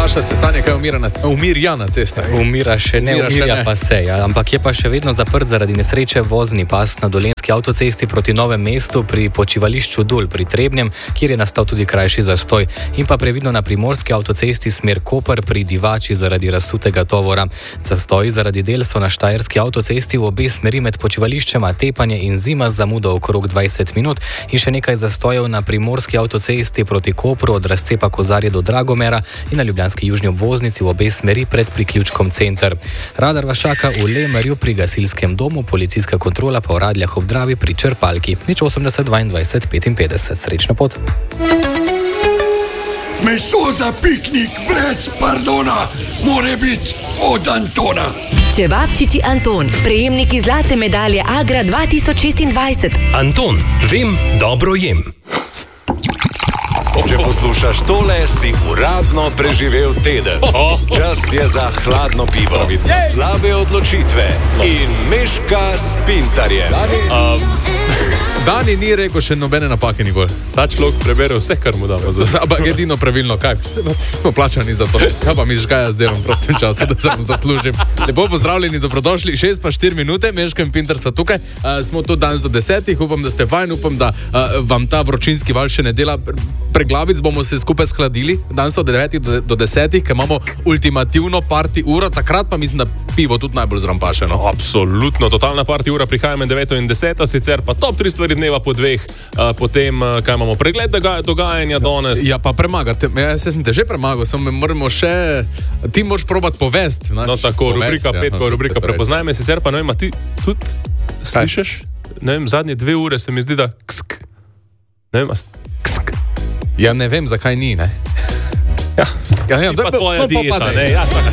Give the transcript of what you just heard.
Saša, se stanje kaj umirja na cestah? Umira še ne, umirja pa se, ja. Ampak je pa še vedno zaprt zaradi nesreče vozni pas na Dolenjski avtocesti proti Novem mestu pri počivališču Dul pri Trebnjem, kjer je nastal tudi krajši zastoj. In pa previdno na primorski avtocesti smer Koper pri Divači zaradi razsutega tovora. Zastoji zaradi del so na štajerski avtocesti v obe smeri med počivališčema Tepanje in Zima z zamudo okrog 20 minut in še nekaj zastojev na primorski avtocesti proti Kopru od razcepa Kozarje do Dragomera in na ljubljanski južni obvoznici v obe smeri pred priključkom Center. Radar vas čaka v Lemerju pri gasilskem domu, policijska kontrola pa v Radljah ob Dravi pri črpalki. 80 22 55. Srečno pot. Meso za piknik brez pardona more biti od Antona. Čevapčiči Anton, prejemniki zlate medalje Agra 2026. Anton, vem, dobro jem. Če poslušaš tole, si uradno preživel teden. Čas je za hladno pivo, slabe odločitve in Meška s Pintarjem. Dani ni rekel še nobene napake nikoli. Ta človek prebere vse, kar mu damo. Ampak edino pravilno, kaj? Smo plačani za to. Kaj pa mi žgaja z delom v prostem času, da se mu zaslužim. Lepo pozdravljeni, dobrodošli. 6:04, Meška in Pintar sva tukaj. Smo tu danes do 10. Upam, da ste fajn, upam, da vam ta vročinski val še ne dela preglavic. Bomo se skupaj skladili. Danes od 9 do 10, ker imamo ultimativno party uro. Takrat pa mislim, da pivo tudi najbolj zrampašeno. Absolutno, totalna party ura prihaja med 9 in 10, sicer pa top 3 stvari dneva po 2, potem kaj imamo, pregled dogajanja danes. Ja, pa premagate, jaz sem te že premagal, samo moramo še, ti moraš probati povesti. No tako, rubrika petkov, rubrika prepoznaj me, sicer pa ne vem, a ti tudi slišeš, ne vem, zadnje 2 ure se mi zdi, da ksk, ne vem, ksk. Ja, ne vem, zakaj ni, ne? Ja, pa tvoja dieta, ne? Ja,